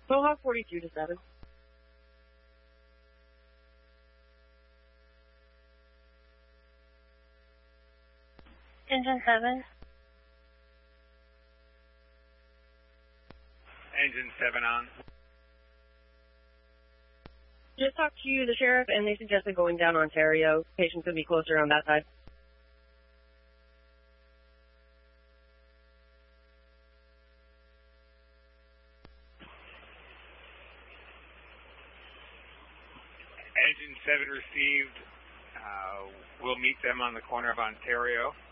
Mohawk 42 to 7. Engine 7. Engine 7 on. Just talked to the sheriff, and they suggested going down Ontario. Patients could be closer on that side. Engine 7 received. We'll meet them on the corner of Ontario.